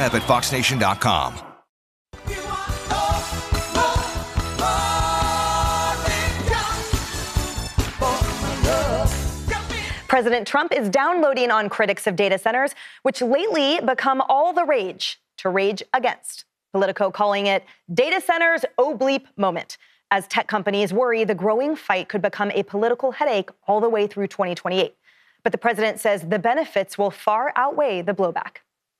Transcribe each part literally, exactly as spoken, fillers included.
web at fox nation dot com. President Trump is downloading on critics of data centers, which lately become all the rage to rage against. Politico calling it data centers oh bleep moment, as tech companies worry the growing fight could become a political headache all the way through twenty twenty-eight. But the president says the benefits will far outweigh the blowback.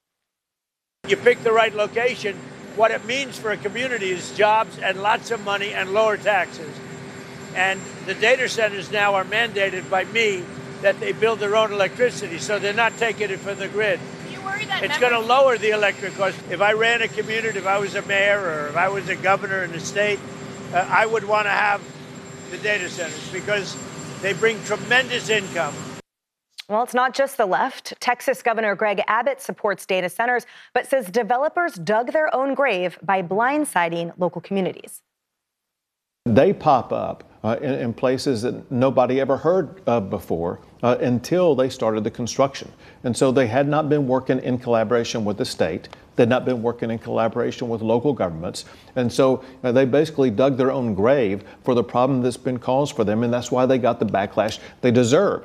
You pick the right location. What it means for a community is jobs and lots of money and lower taxes. And the data centers now are mandated by me that they build their own electricity, so they're not taking it from the grid. You worry that it's members- going to lower the electric cost. If I ran a community, if I was a mayor or if I was a governor in the state, uh, I would want to have the data centers because they bring tremendous income. Well, it's not just the left. Texas Governor Greg Abbott supports data centers, but says developers dug their own grave by blindsiding local communities. They pop up uh, in, in places that nobody ever heard of before uh, until they started the construction. And so they had not been working in collaboration with the state. They'd not been working in collaboration with local governments. And so uh, they basically dug their own grave for the problem that's been caused for them. And that's why they got the backlash they deserve.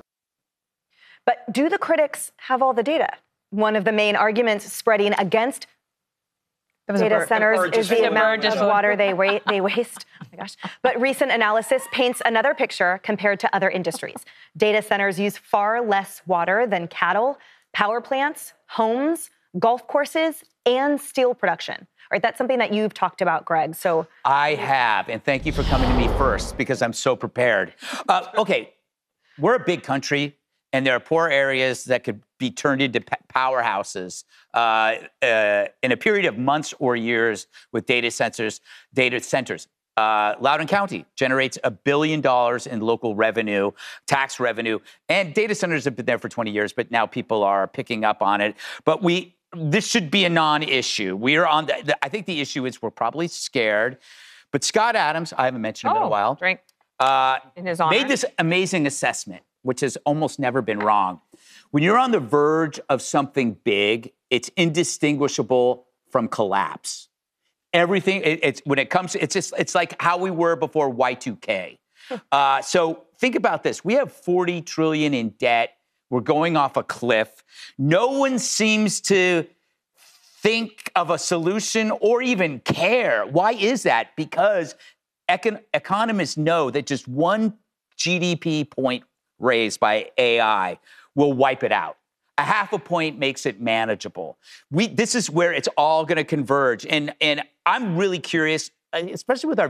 But do the critics have all the data? One of the main arguments spreading against data centers is the amount of water they, wa- they waste. Oh my gosh. But recent analysis paints another picture compared to other industries. Data centers use far less water than cattle, power plants, homes, golf courses, and steel production. All right, that's something that you've talked about, Greg. So I have, and thank you for coming to me first because I'm so prepared. Uh, okay, we're a big country, and there are poor areas that could be turned into powerhouses uh, uh, in a period of months or years with data centers. Data centers. Uh, Loudoun County generates a billion dollars in local revenue, tax revenue, and data centers have been there for twenty years, but now people are picking up on it. But we, this should be a non-issue. We are on. The, I think the issue is we're probably scared. But Scott Adams, I haven't mentioned him oh, in a while, drink. Uh, in his honor. made this amazing assessment, which has almost never been wrong. When you're on the verge of something big, it's indistinguishable from collapse. Everything, it, it's when it comes, it's just, it's like how we were before Y two K. uh, so think about this. We have forty trillion in debt. We're going off a cliff. No one seems to think of a solution or even care. Why is that? Because econ- economists know that just one G D P point raised by A I will wipe it out. A half a point makes it manageable. We, this is where it's all going to converge. And, and I'm really curious, especially with our